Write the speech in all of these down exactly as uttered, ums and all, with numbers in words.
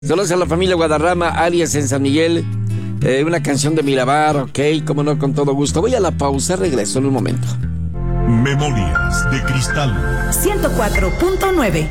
Saludos a la familia Guadarrama, alias en San Miguel. Eh, una canción de Mirabar, ok, como no, con todo gusto. Voy a la pausa, regreso en un momento. Memorias de Cristal ciento cuatro punto nueve.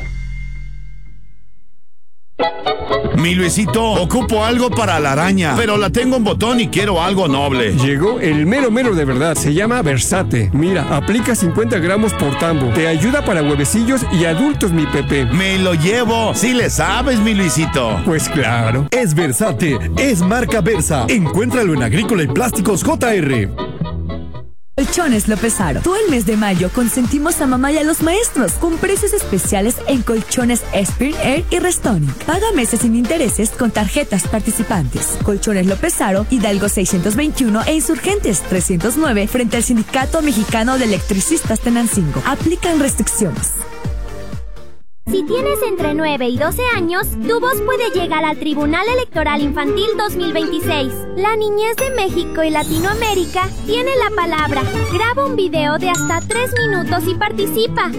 Mi Luisito, ocupo algo para la araña, pero la tengo en botón y quiero algo noble. Llegó el mero mero de verdad, se llama Versate. Mira, aplica cincuenta gramos por tambo. Te ayuda para huevecillos y adultos, mi Pepe. Me lo llevo, si le sabes, mi Luisito. Pues claro. Es Versate, es marca Versa. Encuéntralo en Agrícola y Plásticos J R. Colchones López Aro. Todo el mes de mayo consentimos a mamá y a los maestros con precios especiales en colchones Spirit Air y Restonic. Paga meses sin intereses con tarjetas participantes. Colchones López Aro, Hidalgo seiscientos veintiuno e Insurgentes trescientos nueve frente al Sindicato Mexicano de Electricistas Tenancingo. Aplican restricciones. Si tienes entre nueve y doce años, tu voz puede llegar al Tribunal Electoral Infantil dos mil veintiséis. La niñez de México y Latinoamérica tiene la palabra. Graba un video de hasta tres minutos y participa.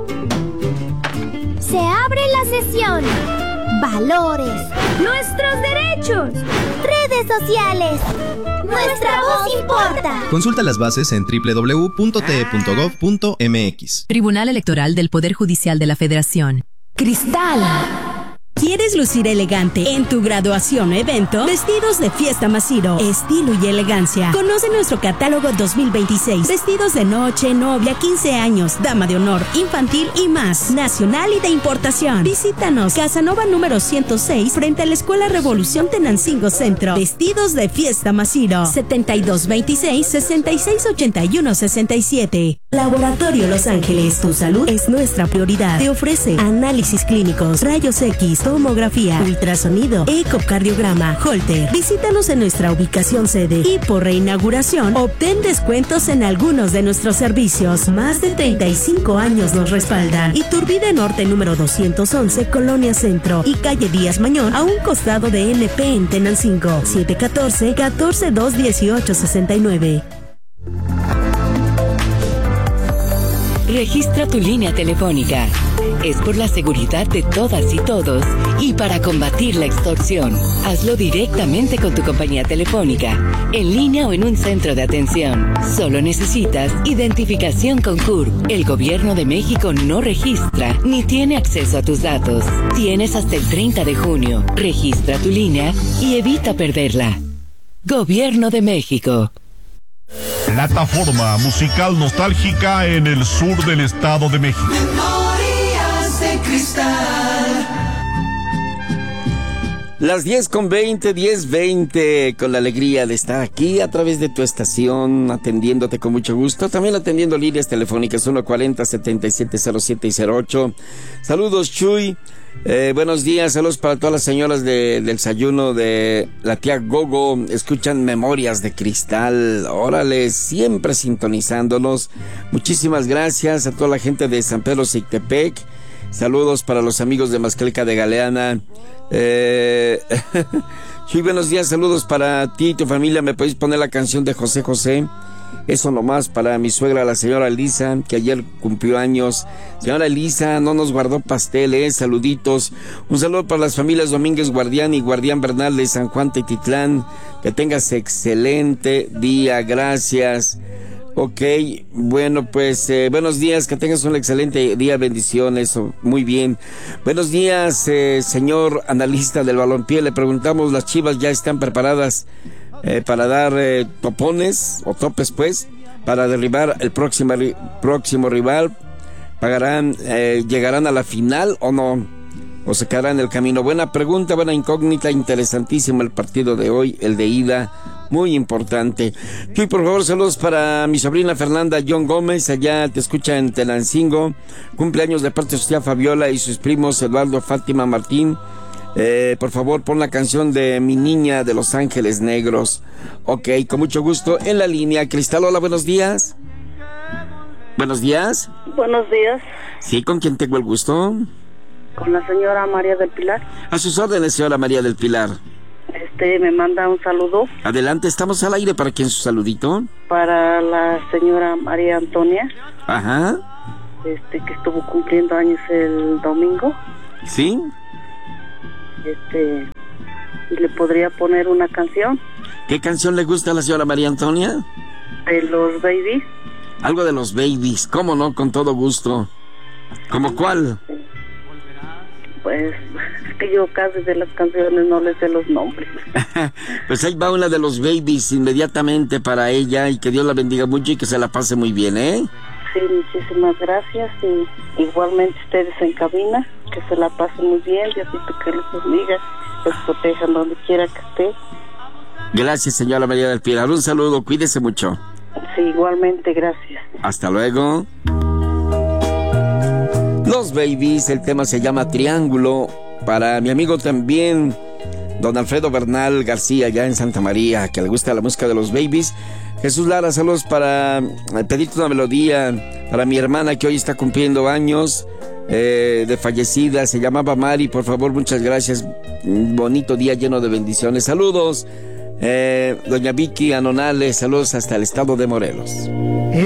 Se abre la sesión. Valores. Nuestros derechos. Redes sociales. Nuestra voz importa. Consulta las bases en doble u doble u doble u punto t e punto gov punto m x. Tribunal Electoral del Poder Judicial de la Federación. Cristal. ¿Quieres lucir elegante en tu graduación o evento? Vestidos de Fiesta Masiro, estilo y elegancia. Conoce nuestro catálogo dos mil veintiséis. Vestidos de noche, novia, quince años, dama de honor, infantil y más. Nacional y de importación. Visítanos, Casanova número ciento seis, frente a la Escuela Revolución Tenancingo Centro. Vestidos de Fiesta Masiro. setenta y dos veintiséis, sesenta y seis ochenta y uno sesenta y siete. Laboratorio Los Ángeles. Tu salud es nuestra prioridad. Te ofrece análisis clínicos, rayos X, tomografía, ultrasonido, ecocardiograma, Holter. Visítanos en nuestra ubicación sede y por reinauguración obtén descuentos en algunos de nuestros servicios. Más de treinta y cinco años nos respaldan. Iturbide Norte número doscientos once, Colonia Centro y calle Díaz Mañón, a un costado de N P en Tenancingo. siete uno cuatro, uno cuatro dos, uno ocho seis nueve. Registra tu línea telefónica. Es por la seguridad de todas y todos y para combatir la extorsión. Hazlo directamente con tu compañía telefónica, en línea o en un centro de atención. Solo necesitas identificación con C U R. El Gobierno de México no registra ni tiene acceso a tus datos. Tienes hasta el treinta de junio. Registra tu línea y evita perderla. Gobierno de México. Plataforma musical nostálgica en el sur del Estado de México. Memorias de Cristal. Las diez con veinte, diez veinte, con la alegría de estar aquí a través de tu estación, atendiéndote con mucho gusto, también atendiendo líneas telefónicas uno cuarenta, setenta y siete cero siete y cero ocho. Saludos, Chuy. Eh, buenos días, saludos para todas las señoras de, del desayuno de la tía Gogo. Escuchan Memorias de Cristal. Órale, siempre sintonizándonos. Muchísimas gracias a toda la gente de San Pedro Sictepec. Saludos para los amigos de Mascalca de Galeana. Eh, sí, buenos días, saludos para ti y tu familia. ¿Me podéis poner la canción de José José? Eso nomás para mi suegra, la señora Elisa, que ayer cumplió años. Señora Elisa, no nos guardó pasteles, saluditos. Un saludo para las familias Domínguez Guardián y Guardián Bernal de San Juan Tetitlán. Que tengas excelente día, gracias. Ok, bueno, pues eh, buenos días, que tengas un excelente día, bendiciones, muy bien. Buenos días, eh, señor analista del balompié, le preguntamos, ¿las Chivas ya están preparadas eh, para dar eh, topones o topes, pues, para derribar el próximo, próximo rival? ¿Pagarán, eh, llegarán a la final o no? ¿O se quedarán en el camino? Buena pregunta, buena incógnita, interesantísimo el partido de hoy, el de ida. Muy importante. Y por favor, saludos para mi sobrina Fernanda John Gómez, allá te escucha en Tenancingo. Cumpleaños de parte de su tía Fabiola y sus primos Eduardo, Fátima, Martín. Eh, por favor, pon la canción de Mi Niña de Los Ángeles Negros. Ok, con mucho gusto. En la línea, Cristal, hola, buenos días. Buenos días. Buenos días. Sí, ¿con quién tengo el gusto? Con la señora María del Pilar. A sus órdenes, señora María del Pilar. Este, me manda un saludo. Adelante, estamos al aire. ¿Para quién su saludito? Para la señora María Antonia. Ajá. Este, que estuvo cumpliendo años el domingo. ¿Sí? este, y le podría poner una canción. ¿Qué canción le gusta a la señora María Antonia? De los Babies. Algo de los Babies, cómo no, con todo gusto. ¿Cómo cuál? Pues es que yo casi de las canciones no les sé los nombres. Pues ahí va una de los Babies inmediatamente para ella, y que Dios la bendiga mucho y que se la pase muy bien, ¿eh? Sí, muchísimas gracias, y igualmente ustedes en cabina, que se la pasen muy bien, Diosito que los bendiga, los protejan donde quiera que esté. Gracias, señora María del Pilar, un saludo, cuídese mucho. Sí, igualmente, gracias. Hasta luego. Los Babies, el tema se llama Triángulo, para mi amigo también, don Alfredo Bernal García, ya en Santa María, que le gusta la música de los Babies. Jesús Lara, saludos para pedirte una melodía para mi hermana que hoy está cumpliendo años eh, de fallecida, se llamaba Mari, por favor, muchas gracias, un bonito día lleno de bendiciones. Saludos, eh, doña Vicky Anonales, saludos hasta el estado de Morelos.